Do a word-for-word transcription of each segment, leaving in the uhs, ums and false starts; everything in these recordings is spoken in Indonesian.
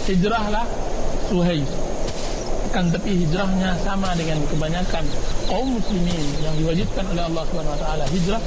hijrahlah Suhaib. Kan tapi hijrahnya sama dengan kebanyakan kaum muslimin yang diwajibkan oleh Allah Subhanahu wa taala hijrah.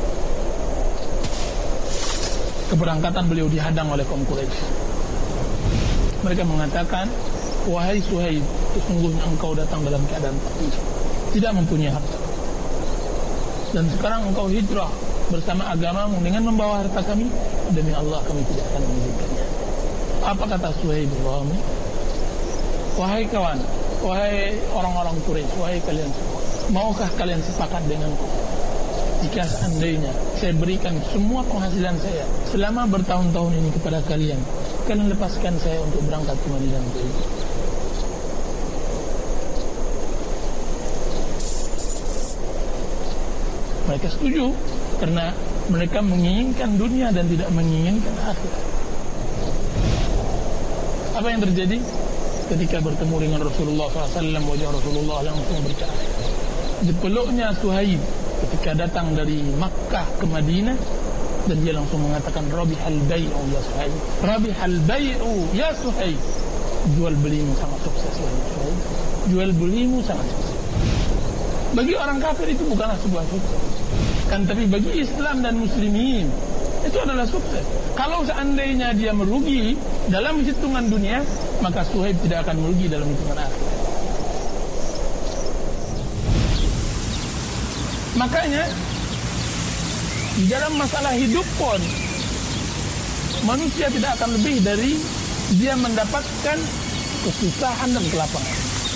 Keberangkatan beliau dihadang oleh kaum Quraisy. Mereka mengatakan, wahai Suhaib, sesungguhnya engkau datang dalam keadaan fakir, tidak mempunyai harta. Dan sekarang engkau hijrah bersama agamamu dengan membawa harta kami, demi Allah kami tidak akan mengizinkannya. Apa kata Suhaib bin wahai kawan, wahai orang-orang Quraisy, wahai kalian semua, maukah kalian sepakat denganku jika seandainya saya berikan semua penghasilan saya selama bertahun-tahun ini kepada kalian, kalian lepaskan saya untuk berangkat ke Madinah untuk itu? Mereka setuju karena mereka menginginkan dunia dan tidak menginginkan akhirat. Apa yang terjadi ketika bertemu dengan Rasulullah shallallahu alaihi wasallam? Wajah Rasulullah langsung bercahaya. Dipeluknya Suhaib ketika datang dari Makkah ke Madinah, dan dia langsung mengatakan, Rabihal bai'u ya Suhaib, Rabihal bai'u ya Suhaib, jual belimu sangat sukses ya Suhaib, jual belimu sangat sukses. Bagi orang kafir itu bukanlah sebuah sukses, kan tapi bagi Islam dan muslimin itu adalah sukses. Kalau seandainya dia merugi dalam hitungan dunia, maka Suhaib tidak akan merugi dalam hitungan akhirat. Makanya di dalam masalah hidup pun manusia tidak akan lebih dari dia mendapatkan kesusahan dan kelapangan.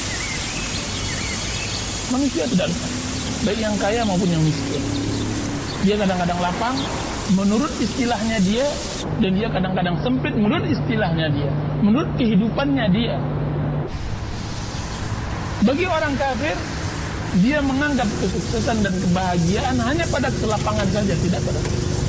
Manusia tidak lupa, baik yang kaya maupun yang miskin. Dia kadang-kadang lapang menurut istilahnya dia, dan dia kadang-kadang sempit menurut istilahnya dia, menurut kehidupannya dia. Bagi orang kafir, dia menganggap kesuksesan dan kebahagiaan hanya pada kelapangan saja, tidak pada kesuksesan.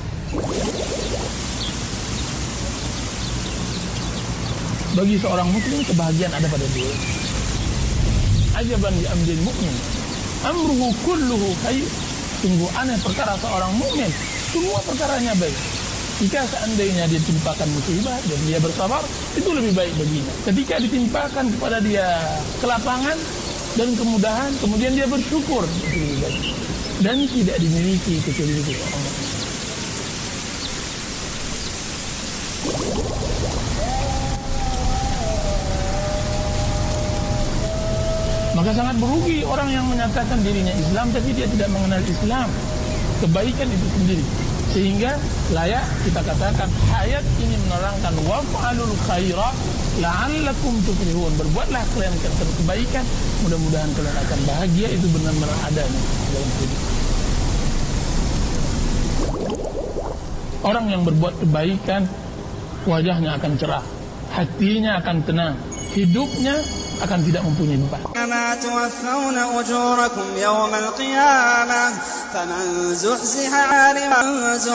Bagi seorang muslim, kebahagiaan ada pada dia. Ajaban di amril mukmin, amruhu kulluhu khair. Sungguh aneh perkara seorang mukmin, semua perkaranya baik. Jika seandainya dia ditimpakan musibah dan dia bersabar, itu lebih baik baginya. Ketika ditimpakan kepada dia kelapangan dan kemudahan, kemudian dia bersyukur, itu lebih baik. Dan tidak dimiliki kecuali itu orang mukmin. Maka sangat merugi orang yang menyatakan dirinya Islam tapi dia tidak mengenal Islam, kebaikan itu sendiri. Sehingga layak kita katakan ayat ini menerangkan waf'alul khaira la'allakum tuflihun. Berbuatlah kalian kebaikan, mudah-mudahan kalian akan bahagia. Itu benar-benar ada dalam hidup. Orang yang berbuat kebaikan, wajahnya akan cerah, hatinya akan tenang, hidupnya akan tidak mempunyai beban. Kama tuwaffawna ujurakum yawmal qiyamah faman zuhziha 'anil